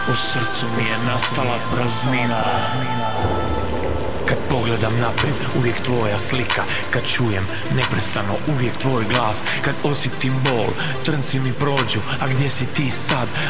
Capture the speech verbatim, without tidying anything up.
U srcu mi je nastala praznina. Kad pogledam naprijed, uvijek tvoja slika. Kad čujem neprestano uvijek tvoj glas. Kad osjetim bol, trnci mi prođu. A gdje si ti sad?